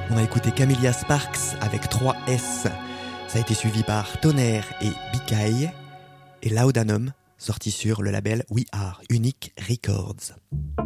On a écouté Camellia Sparks avec 3 S. Ça a été suivi par Tonnerre et Bikai et Laudanum, sorti sur le label We Are Unique Records.